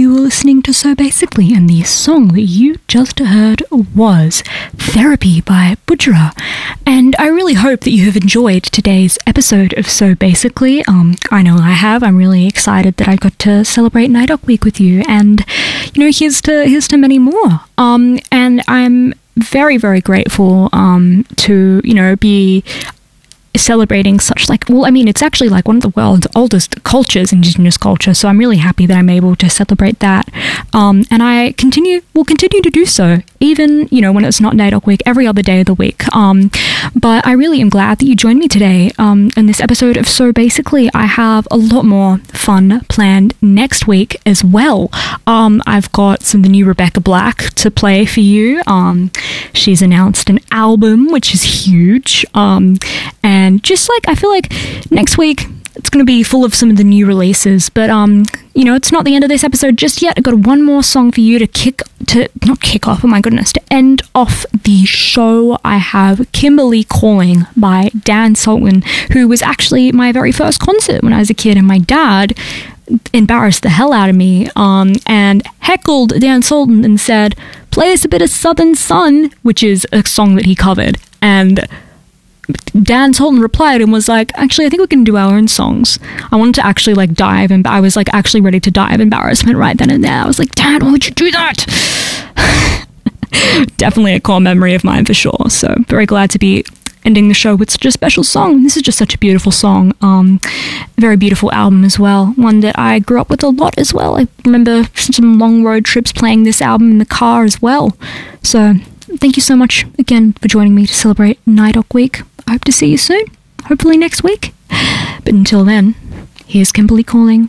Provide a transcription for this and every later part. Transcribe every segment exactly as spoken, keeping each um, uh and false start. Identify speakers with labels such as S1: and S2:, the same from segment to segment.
S1: you were listening to So Basically, and the song that you just heard was Therapy by Budjerah. And I really hope that you have enjoyed today's episode of So Basically. Um, I know I have. I'm really excited that I got to celebrate N I D O C Week with you, and, you know, here's to, here's to many more. Um, and I'm very, very grateful um, to, you know, be celebrating such, like, well, I mean, it's actually like one of the world's oldest cultures, Indigenous culture, so I'm really happy that I'm able to celebrate that. Um, and I continue, will continue to do so, even, you know, when it's not N I D O C Week, every other day of the week. Um, but I really am glad that you joined me today um, in this episode of So Basically. I have a lot more fun planned next week as well. Um, I've got some of the new Rebecca Black to play for you. Um, she's announced an album, which is huge. Um, and And just like, I feel like next week it's going to be full of some of the new releases, but um, you know, it's not the end of this episode just yet. I've got one more song for you to kick, to, not kick off, oh my goodness, to end off the show. I have Kimberly Calling by Dan Sultan, who was actually my very first concert when I was a kid, and my dad embarrassed the hell out of me um, and heckled Dan Sultan and said, play us a bit of Southern Sun, which is a song that he covered. And Dan Sultan replied and was like, actually, I think we can do our own songs. I wanted to actually like dive, and I was like actually ready to die of embarrassment right then and there. I was like, Dad, why would you do that? Definitely a core memory of mine for sure. So very glad to be ending the show with such a special song. This is just such a beautiful song. Um, very beautiful album as well. One that I grew up with a lot as well. I remember some long road trips playing this album in the car as well. So thank you so much again for joining me to celebrate N I D O C Week. I hope to see you soon, hopefully next week. But until then, here's Kimberly Calling.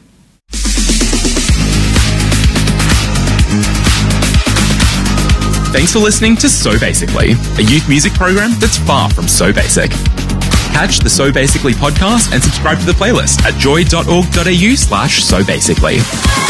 S2: Thanks for listening to So Basically, a youth music program that's far from so basic. Catch the So Basically podcast and subscribe to the playlist at joy.org.au slash so basically.